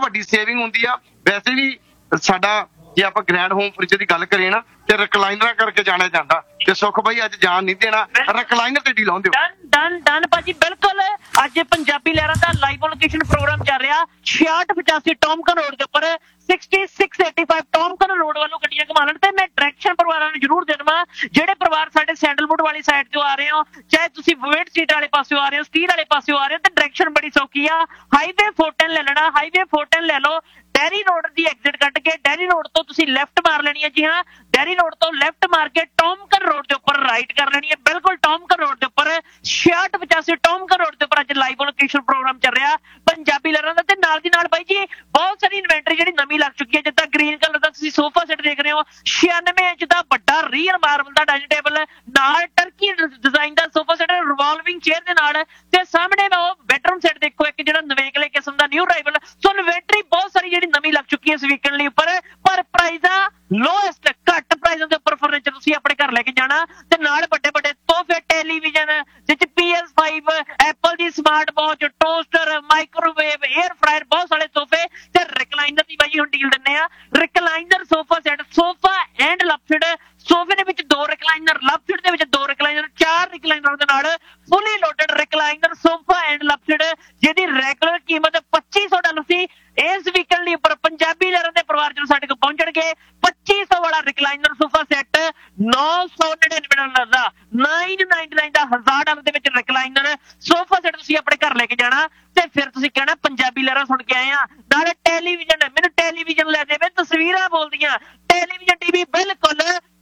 ਵੱਡੀ ਸੇਵਿੰਗ ਹੁੰਦੀ ਆ। ਵੈਸੇ ਵੀ ਸਾਡਾ ਜੇ ਆਪਾਂ ਗ੍ਰੈਂਡ ਹੋਮ ਫ੍ਰਿਜ ਦੀ ਗੱਲ ਕਰੀਏ ਨਾ ਤੇ ਰਿਕਲਾਈਨਰਾਂ ਕਰਕੇ ਜਾਣਿਆ ਜਾਂਦਾ ਤੇ ਸੁਖ ਬਾਈ ਅੱਜ ਜਾਣ ਨਹੀਂ ਦੇਣਾ, ਰਿਕਲਾਈਨਰ ਤੇ ਡੀਲ ਆਉਂਦੇ ਡਨ ਭਾਜੀ ਬਿਲਕੁਲ। ਅੱਜ ਪੰਜਾਬੀ ਲਹਿਰਾਂ ਦਾ ਲਾਈਵ ਲੋਕੇਸ਼ਨ ਪ੍ਰੋਗਰਾਮ ਚੱਲ ਰਿਹਾ 6685 ਟੌਮਕਨ ਰੋਡ ਦੇ ਉੱਪਰ 6685 ਟੌਮਕਨ ਰੋਡ ਵੱਲੋਂ ਗੱਡੀਆਂ ਘੁਮਾ ਲੈਣ। ਤੇ ਮੈਂ ਡਾਇਰੈਕਸ਼ਨ ਪਰਿਵਾਰਾਂ ਨੂੰ ਜ਼ਰੂਰ ਦੇ ਦੇਵਾਂ, ਜਿਹੜੇ ਪਰਿਵਾਰ ਸਾਡੇ ਸੈਂਡਲਵੁੱਡ ਵਾਲੀ ਸਾਈਡ ਤੋਂ ਆ ਰਹੇ ਹੋ, ਚਾਹੇ ਤੁਸੀਂ ਵੇਟ ਸਟਰੀਟ ਵਾਲੇ ਪਾਸਿਓਂ ਆ ਰਹੇ ਹੋ, ਸਟੀਲ ਵਾਲੇ ਪਾਸਿਓਂ ਆ ਰਹੇ ਹੋ, ਤੇ ਡਾਇਰੈਕਸ਼ਨ ਬੜੀ ਸੌਖੀ ਆ। ਹਾਈਵੇ 410 ਲੈ ਲੈਣਾ, ਹਾਈਵੇ 410 ਲੈ ਲਓ, ਡੈਰੀ ਰੋਡ ਦੀ ਐਗਜ਼ਿਟ ਕੱਟ ਕੇ ਡੈਰੀ ਰੋਡ ਤੋਂ ਤੁਸੀਂ ਲੈਫਟ ਮਾਰ ਲੈਣੀ ਹੈ। ਜੀ ਹਾਂ, ਡੈਰੀ ਰੋਡ ਤੋਂ ਲੈਫਟ ਮਾਰ ਕੇ ਟੌਮਕਨ ਰੋਡ ਦੇ ਉੱਪਰ ਰਾਈਟ ਕਰ ਲੈਣੀ ਹੈ। ਬਿਲਕੁਲ ਟੌਮਕਨ ਰੋਡ ਦੇ ਉੱਪਰ 6685 ਟੌਮਕਨ ਰੋਡ ਦੇ ਉੱਪਰ ਅੱਜ ਲਾਈਵ ਲੋਕੇਸ਼ਨ ਪ੍ਰੋਗਰਾਮ ਚੱਲ ਰਿਹਾ ਪੰਜਾਬੀ ਲਹਿਰਾਂ ਦਾ। ਤੇ ਨਾਲ ਦੀ ਨਾਲ ਬਾਈ ਜੀ ਬਹੁਤ ਸਾਰੀ ਇਨਵੈਂਟਰੀ ਜਿਹੜੀ ਨਵੀਂ ਲੱਗ ਚੁੱਕੀ ਹੈ, ਜਿੱਦਾਂ ਗ੍ਰੀਨ ਕਲਰ ਦਾ ਤੁਸੀਂ ਸੋਫਾ ਸੈੱਟ ਦੇਖ ਰਹੇ ਹੋ, 96 ਇੰਚ ਦਾ ਵੱਡਾ ਰੀਅਲ ਮਾਰਬਲ ਦਾ ਡਾਈਨਿੰਗ ਟੇਬਲ ਨਾਲ ਟਰਕੀ ਡਿਜ਼ਾਈਨ ਦਾ ਸੋਫਾ ਸੈੱਟ ਰਿਵਾਲਵਿੰਗ ਚੇਅਰ ਦੇ ਨਾਲ, ਤੇ ਸਾਹਮਣੇ ਉਹ ਬੈਡਰੂਮ ਸੈੱਟ ਦੇਖੋ ਇੱਕ ਜਿਹੜਾ ਨਵੇਕਲੇ ਕਿਸਮ ਦਾ ਨਿਊ ਅਰਾਈਵਲ। ਸੋ ਇਨਵੈਂਟਰੀ ਬਹੁਤ ਸਾਰੀ ਜਿਹੜੀ ਨਵੀਂ ਲੱਗ ਚੁੱਕੀ ਹੈ ਇਸ ਵੀਕਐਂਡ ਲਈ ਉੱਪਰ, ਪਰ ਪ੍ਰਾਈਸ ਆ ਲੋਐਸਟ, ਘੱਟ ਪ੍ਰਾਈਸਾਂ ਦੇ ਉੱਪਰ ਫਰਨੀਚਰ ਤੁਸੀਂ ਆਪਣੇ ਘਰ ਲੈ ਕੇ ਜਾਣਾ। ਤੇ ਨਾਲ ਵੱਡੇ ਵੱਡੇ ਤੋਹਫੇ, ਟੈਲੀਵਿਜ਼ਨ ਜਿੱਚ PS5, ਐਪਲ ਦੀ smart watch, toaster, microwave, air fryer, ਬਹੁਤ ਸਾਰੇ ਤੋਹਫੇ। ਤੇ ਰਿਕਲਾਈਨਰ ਦੀ ਬਾਈ ਹੁਣ ਡੀਲ ਦਿੰਦੇ ਆ, recliner sofa set, sofa and ਲਵਸਿਡ ਸੋਫੇ ਦੇ ਵਿੱਚ 2 ਰਿਕਲਾਈਨਰ, ਲਵਸਿਡ ਦੇ ਵਿੱਚ 2 ਰਿਕਲਾਈਨਰ, 4 ਰਿਕਲਾਈਨਰ ਦੇ ਨਾਲ ਫੁੱਲੀ ਲੋਡਡ ਰਿਕਲਾਈਨਰ ਸੋਫਾ ਐਂਡ ਲਵਸਿਡ, ਜਿਹਦੀ ਰੈਗੂਲਰ ਕੀਮਤ $2500 ਸੀ। ਇਸ ਵੀਕਐਂਡ ਲਈ ਉੱਪਰ ਪੰਜਾਬੀ ਲਹਿਰਾਂ ਦੇ ਪਰਿਵਾਰ ਜਦੋਂ ਸਾਡੇ ਕੋਲ ਪਹੁੰਚਣਗੇ 2500 ਵਾਲਾ ਰਿਕਲਾਈਨਰ ਸੋਫਾ ਸੈੱਟ $999 ਦਾ, $999 ਦਾ, $1000 ਦੇ ਵਿੱਚ ਰਿਕਲਾਈਨਰ ਸੋਫਾ ਸੈੱਟ ਤੁਸੀਂ ਆਪਣੇ ਘਰ ਲੈ ਕੇ ਜਾਣਾ। ਤੇ ਫਿਰ ਤੁਸੀਂ ਕਹਿਣਾ ਪੰਜਾਬੀ ਲਹਿਰਾਂ ਸੁਣ ਕੇ ਆਏ ਆ। ਨਾਲੇ ਟੈਲੀਵਿਜ਼ਨ, ਮੈਨੂੰ ਟੈਲੀਵਿਜ਼ਨ ਲੈ ਦੇਵੇ, ਤਸਵੀਰਾਂ ਬੋਲਦੀਆਂ, ਟੈਲੀਵਿਜ਼ਨ ਟੀਵੀ ਬਿਲਕੁਲ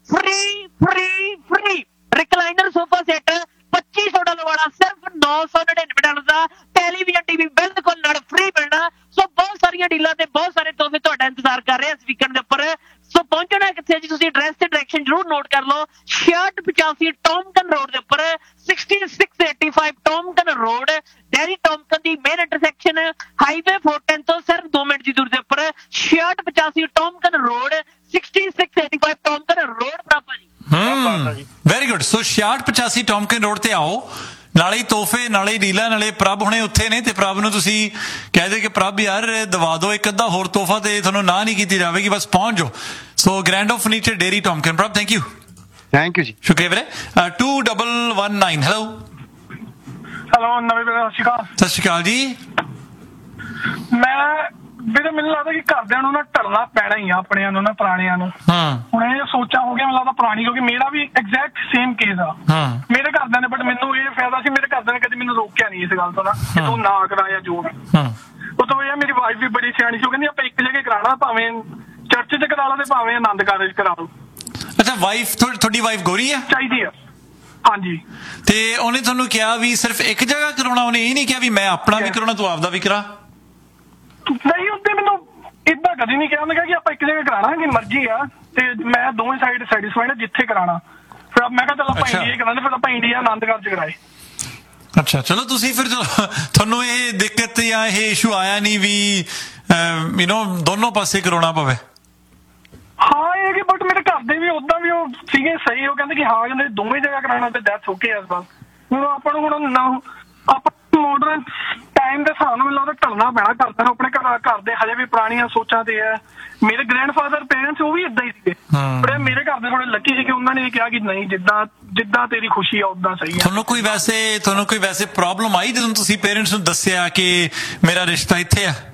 ਫ੍ਰੀ ਰਿਕਲਾਈਨਰ ਸੋਫਾ ਸੈੱਟ $2500 ਵਾਲਾ ਸਿਰਫ $999 ਦਾ, ਟੈਲੀਵਿਜ਼ਨ ਟੀਵੀ ਬਿਲਕੁਲ ਨਾਲ ਫ੍ਰੀ ਮਿਲਣਾ। ਸੋ ਬਹੁਤ ਸਾਰੀਆਂ ਡੀਲਾਂ ਤੇ ਬਹੁਤ ਸਾਰੇ ਤੋਹਫੇ ਤੁਹਾਡਾ ਇੰਤਜ਼ਾਰ ਕਰ ਰਹੇ ਇਸ ਵੀਕਐਂਡ ਦੇ ਉੱਪਰ। ਸੋ ਪਹੁੰਚਣਾ ਕਿੱਥੇ ਜੀ, ਤੁਸੀਂ ਐਡਰੈਸ ਤੇ ਡਾਇਰੈਕਸ਼ਨ ਜ਼ਰੂਰ ਨੋਟ ਕਰ ਲਓ। 6685 ਟੌਮਕਨ ਰੋਡ ਦੇ ਉੱਪਰ 6685 ਟੌਮਕਨ ਰੋਡ, ਡੈਰੀ ਟੌਮਕਨ ਦੀ ਮੇਨ ਇੰਟਰਸੈਕਸ਼ਨ ਹਾਈਵੇ 410 ਤੋਂ ਸਿਰਫ 2 ਮਿੰਟ ਦੀ ਦੂਰੀ ਦੇ ਉੱਪਰ 6685 ਟੌਮਕਨ ਰੋਡ, 6685 ਟੌਮਕਨ ਰੋਡ ਪ੍ਰਾਪਰ ਜੀ। Very good. ਸੋ 6685 ਟੌਮਕਨ ਰੋਡ ਤੇ ਆਓ, ਨਾਲੇ ਹੀ ਤੋਹਫੇ, ਨਾਲੇ ਡੀਲਾਂ, ਨਾਲੇ ਪ੍ਰਭ ਹੁਣੇ ਉੱਥੇ ਨੇ, ਤੇ ਪ੍ਰਭ ਨੂੰ ਤੁਸੀਂ ਕਹਿ ਦੇ ਕਿ ਪ੍ਰਭ ਯਾਰ ਦਵਾ ਦਿਓ ਇੱਕ ਅੱਧਾ ਹੋਰ ਤੋਹਫਾ, ਤੇ ਤੁਹਾਨੂੰ ਨਾ ਨਹੀਂ ਕੀਤੀ ਜਾਵੇਗੀ, ਬਸ ਪਹੁੰਚ ਜਾਓ। ਸੋ ਗ੍ਰੈਂਡ ਆਫ ਫਰਨੀਚਰ, ਡੇਰੀ ਟੌਮਕਨ। ਪ੍ਰਭ ਥੈਂਕ ਯੂ ਜੀ, ਸ਼ੁਕਰੀਆ ਵੀਰੇ। 2119 ਹੈਲੋ ਨਵੇਂ ਵੀਰੇ ਸਤਿ ਸ਼੍ਰੀ ਅਕਾਲ ਜੀ। ਮੈਂ ਵੀਰੇ ਮੈਨੂੰ ਲੱਗਦਾ ਕਿ ਘਰਦਿਆਂ ਨੂੰ ਨਾ ਢਲਣਾ ਪੈਣਾ ਹੀ ਆ ਆਪਣਿਆਂ ਨੂੰ ਨਾ, ਪੁਰਾਣਿਆਂ ਨੂੰ। ਹੁਣ ਇਹ ਸੋਚਾਂ ਹੋ ਗਿਆ ਮੈਨੂੰ ਲੱਗਦਾ ਪੁਰਾਣੀ, ਕਿਉਂਕਿ ਮੇਰਾ ਵੀ ਐਗਜ਼ੈਕਟ ਸੇਮ ਕੇਸ ਆ ਮੇਰੇ ਘਰਦਿਆਂ ਨੇ। ਬਟ ਮੈਨੂੰ ਇਹ ਫਾਇਦਾ ਸੀ, ਮੇਰੇ ਘਰਦਿਆਂ ਨੇ ਕਦੇ ਮੈਨੂੰ ਰੋਕਿਆ ਨਹੀਂ ਇਸ ਗੱਲ ਤੋਂ ਨਾ ਕਿ ਤੂੰ ਨਾ ਕਰਾਇਆ ਜੋ ਵੀ। ਉਹ ਤੋਂ ਇਹ ਮੇਰੀ ਵਾਈਫ ਵੀ ਬੜੀ ਸਿਆਣੀ ਸੀ, ਉਹ ਕਹਿੰਦੀ ਆਪਾਂ ਇੱਕ ਜਗ੍ਹਾ ਕਰਾਉਣਾ, ਭਾਵੇਂ ਚਰਚ 'ਚ ਕਰਾ ਲਓ ਤੇ ਭਾਵੇਂ ਆਨੰਦ ਕਾਰਜ ਕਰਾ ਲਓ। ਅੱਛਾ, ਵਾਈਫ ਤੁਹਾਡੀ ਵਾਈਫ ਗੋਰੀ ਆ? ਚਾਹੀਦੀ ਆ, ਹਾਂਜੀ। ਤੇ ਉਹਨੇ ਤੁਹਾਨੂੰ ਕਿਹਾ ਵੀ ਸਿਰਫ ਇੱਕ ਜਗ੍ਹਾ ਕਰਾਉਣਾ? ਉਹਨੇ ਇਹ ਨਹੀਂ ਕਿਹਾ ਵੀ ਮੈਂ ਆਪਣਾ ਵੀ ਕਰਾਉਣਾ, ਤੂੰ ਆਪਦਾ ਵੀ ਕਰਾ? ਨਹੀਂ, ਉਹਨੇ ਮੈਨੂੰ ਏਦਾਂ ਕਦੇ ਨਹੀਂ ਕਿਹਾ। ਉਹਨੇ ਕਿਹਾ ਕਿ ਆਪਾਂ ਇੱਕ ਜਗ੍ਹਾ ਕਰਾਉਣਾ, ਕਿ ਮਰਜ਼ੀ ਆ, ਤੇ ਮੈਂ ਦੋਵੇਂ ਸਾਈਡ ਸੈਟਿਸਫਾਈਡ ਆ ਜਿੱਥੇ ਕਰਾਉਣਾ। ਫਿਰ ਮੈਂ ਕਿਹਾ ਚਲ ਆਪਾਂ ਇੰਡੀਆ ਕਰਾਂਦੇ, ਫਿਰ ਆਪਾਂ ਇੰਡੀਆ ਆਨੰਦ ਕਾਰਜ ਕਰਾਏ। ਅੱਛਾ, ਚਲੋ ਤੁਸੀਂ ਫਿਰ ਤੁਹਾਨੂੰ ਇਹ ਦਿੱਕਤ ਜਾਂ ਇਹ ਇਸ਼ੂ ਆਇਆ ਨਹੀਂ ਵੀ ਦੋਨੋਂ ਪਾਸੇ ਕਰਾਉਣਾ ਪਵੇ? ਹਾਂ, ਇਹ ਕਿ ਬਟ ਮੇਰੇ ਘਰ ਦੇ ਵੀ ਓਦਾਂ ਵੀ ਉਹ ਸੀਗੇ ਸਹੀ, ਉਹ ਕਹਿੰਦੇ ਕਿ ਹਾਂ ਕਹਿੰਦੇ ਦੋਵੇਂ ਜਗ੍ਹਾ ਕਰਾਉਣਾ ਤੇ ਦੈਟਸ ਓਕੇ ਐਸ ਬਸ। ਹੁਣ ਆਪਾਂ ਨੂੰ ਹੁਣ ਆਪਾਂ ਮਾਡਰਨ ਟਾਈਮ ਦੇ ਹਿਸਾਬ ਨਾਲ ਮੈਨੂੰ ਲੱਗਦਾ ਢਲਣਾ ਪੈਣਾ ਘਰਦਿਆਂ ਨੂੰ। ਆਪਣੇ ਘਰ ਦੇ ਹਜੇ ਵੀ ਪੁਰਾਣੀਆਂ ਸੋਚਾਂ ਤੇ ਹੈ। ਮੇਰੇ ਗ੍ਰੈਂਡਫਾਦਰ ਪੇਰੈਂਟਸ ਉਹ ਵੀ ਏਦਾਂ ਹੀ ਸੀਗੇ, ਪਰ ਮੇਰੇ ਘਰ ਦੇ ਥੋੜੇ ਲੱਕੀ ਸੀ ਕਿ ਉਹਨਾਂ ਨੇ ਕਿਹਾ ਕਿ ਨਹੀਂ, ਜਿੱਦਾਂ ਤੇਰੀ ਖੁਸ਼ੀ ਆ ਉਦਾਂ ਸਹੀ ਆ। ਤੁਹਾਨੂੰ ਕੋਈ ਵੈਸੇ ਪ੍ਰੋਬਲਮ ਆਈ ਜਦੋਂ ਤੁਸੀਂ ਪੇਰੈਂਟਸ ਨੂੰ ਦੱਸਿਆ ਕਿ ਮੇਰਾ ਰਿਸ਼ਤਾ ਇੱਥੇ ਆ?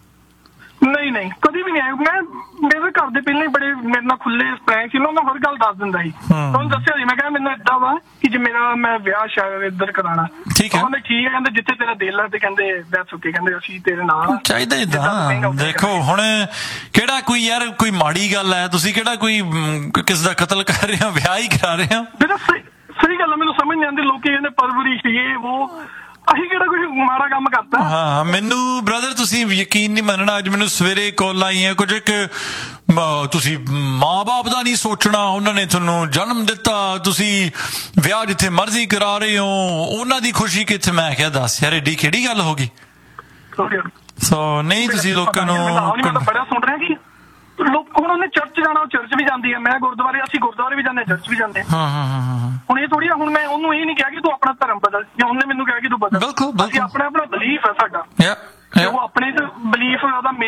ਨਹੀਂ, ਕਦੀ ਵੀ ਨਹੀਂ ਆਇਆ। ਮੇਰੇ ਘਰ ਦੇ ਪਹਿਲਾਂ ਹੀ ਬੜੇ ਮੇਰੇ ਨਾਲ ਖੁੱਲੇ ਫਰੈਂਕ ਸੀ, ਮੈਂ ਉਹਨਾਂ ਹਰ ਗੱਲ ਦੱਸ ਦਿੰਦਾ ਸੀ। ਤੁਹਾਨੂੰ ਦੱਸਿਆ ਸੀ, ਮੈਂ ਕਿਹਾ ਮੈਨੂੰ ਏਦਾਂ ਵਾ ਕਿ ਜੇ ਮੈਂ ਵਿਆਹ ਸ਼ਾਇਦ ਇੱਧਰ ਕਰਾਉਣਾ, ਕਹਿੰਦੇ ਠੀਕ ਹੈ, ਕਹਿੰਦੇ ਜਿੱਥੇ ਤੇਰਾ ਦਿਲ ਹੈ, ਤੇ ਕਹਿੰਦੇ ਦੈਟਸ ਓਕੇ, ਕਹਿੰਦੇ ਅਸੀਂ ਤੇਰੇ ਨਾਲ ਚਾਹੀਦਾ ਏਦਾਂ। ਦੇਖੋ ਹੁਣ ਕਿਹੜਾ ਕੋਈ ਯਾਰ ਕੋਈ ਮਾੜੀ ਗੱਲ ਹੈ, ਤੁਸੀਂ ਕਿਹੜਾ ਕੋਈ ਕਿਸ ਦਾ ਕਤਲ ਕਰ ਰਹੇ ਹੋ, ਵਿਆਹ ਹੀ ਕਰਾ ਰਹੇ ਹੋ। ਸਹੀ ਗੱਲ ਹੈ, ਮੈਨੂੰ ਸਮਝ ਨਹੀਂ ਆਉਂਦੀ। ਲੋਕੀ ਕਹਿੰਦੇ ਪਰਵਰਿਸ਼ ਇਹ ਉਹ, ਅਸੀਂ ਕਿਹੜਾ ਕੋਈ ਮਾੜਾ ਕੰਮ ਕਰਤਾ। ਹਾਂ, ਮੈਨੂੰ ਬ੍ਰਦਰ ਤੁਸੀਂ ਯਕੀਨ ਨਹੀਂ ਮੰਨਣਾ, ਅੱਜ ਮੈਨੂੰ ਸਵੇਰੇ ਕਾਲ ਆਈਆਂ ਕੁਝ ਕਿ ਤੁਸੀਂ ਮਾਂ ਬਾਪ ਦਾ ਨਹੀਂ ਸੋਚਣਾ, ਉਹਨਾਂ ਨੇ ਤੁਹਾਨੂੰ ਜਨਮ ਦਿੱਤਾ, ਤੁਸੀਂ ਵਿਆਹ ਜਿੱਥੇ ਮਰਜ਼ੀ ਕਰਾ ਰਹੇ ਹੋ, ਉਹਨਾਂ ਦੀ ਖੁਸ਼ੀ ਕਿੱਥੇ। ਮੈਂ ਕਿਹਾ ਦੱਸ ਯਾਰ ਏਡੀ ਕਿਹੜੀ ਗੱਲ ਹੋ ਗਈ। ਸੋ ਨਹੀਂ, ਤੁਸੀਂ ਲੋਕਾਂ ਨੂੰ ਬੜਾ ਸੁਣ ਰਿਹਾ ਕਿ ਲੋਕ ਹੁਣ ਉਹਨੇ ਚਰਚ ਜਾਣਾ, ਉਹ ਚਰਚ ਵੀ ਜਾਂਦੀ ਹੈ, ਮੈਂ ਗੁਰਦੁਆਰੇ, ਅਸੀਂ ਗੁਰਦੁਆਰੇ ਵੀ ਜਾਂਦੇ, ਚਰਚ ਵੀ ਜਾਂਦੇ। ਹੁਣ ਇਹ ਥੋੜੀ, ਹੁਣ ਮੈਂ ਉਹਨੂੰ ਇਹ ਨਹੀਂ ਕਿਹਾ ਕਿ ਤੂੰ ਆਪਣਾ ਧਰਮ ਬਦਲ, ਜਾਂ ਉਹਨੇ ਮੈਨੂੰ ਕਿਹਾ ਕਿ ਤੂੰ ਬਦਲ। ਅਸੀਂ ਆਪਣਾ ਬਲੀਫ ਹੈ ਸਾਡਾ, ਉਹ ਆਪਣੇ ਬਲੀਫ ਉਹਦਾ